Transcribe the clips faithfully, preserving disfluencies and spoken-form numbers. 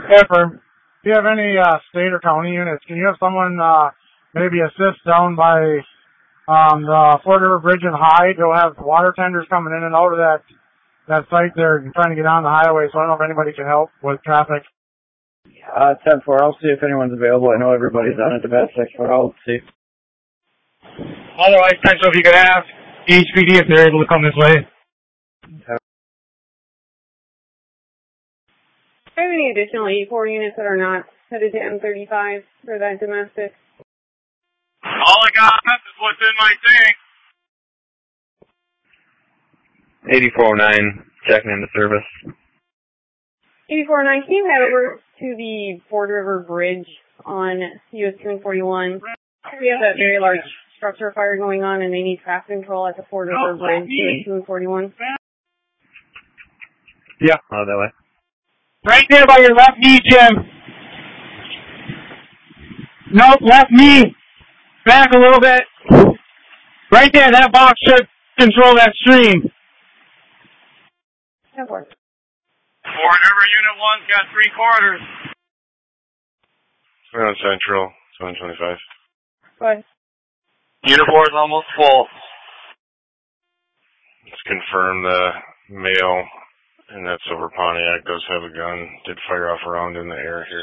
Yeah, for, if you have any uh, state or county units, can you have someone uh, maybe assist down by um, the Ford River Bridge and Hyde? They'll have water tenders coming in and out of that that site there and trying to get on the highway, so I don't know if anybody can help with traffic. Uh, ten four, I'll see if anyone's available. I know everybody's on at the best six four, I'll see. Otherwise, potential if you could ask H P D if they're able to come this way. Do you have any additional eight four units that are not headed to M thirty-five for that domestic? All I got is what's in my tank. eighty-four oh nine, checking into service. eighty-four oh nine, can you head over to the Ford River Bridge on U S two forty-one? We have that very large structure fire going on and they need traffic control at the Ford River Bridge, U S two forty-one. Yeah, oh, that way. Right there by your left knee, Jim. Nope, left knee. Back a little bit. Right there, that box should control that stream. That works. Ford River Unit one's got three quarters. We're on Central, seven twenty-five. Go ahead. Unit four is almost full. Let's confirm the male, and that's over Pontiac, does have a gun. Did fire off a round in the air here.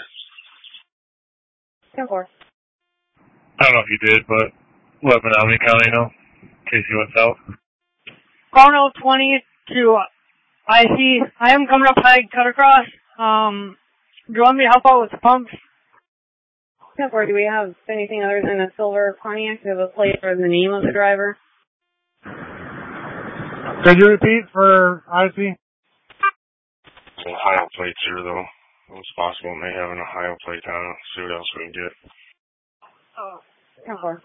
ten four. I don't know if you did, but let Menominee County know in case you went south. Chrono twenty to I C. I am coming up high cut across. Um, do you want me to help out with the pumps? ten four, do we have anything other than a silver Pontiac? Do we have a plate or the name of the driver? Could you repeat for I C? Ohio plates here, though. It's possible it may have an Ohio plate on it. See what else we can get. Oh, ten four.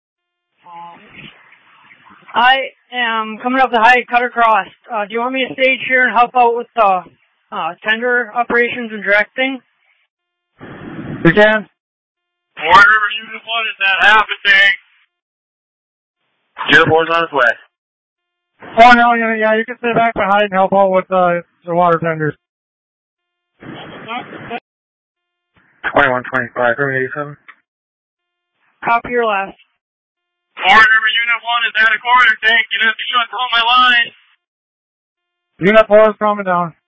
I am coming up the high cut across. Uh, do you want me to stage here and help out with the uh, tender operations and directing? You can. Ford River Unit one is at half a tank. Unit four's on its way. Oh, no, yeah, yeah, you can stay back behind and help out with uh, the water tenders. twenty-one twenty-five, from eighty-seven. Copy your last. Ford River Unit one is at a quarter tank. You know, be sure to hold my line. Unit four is coming down.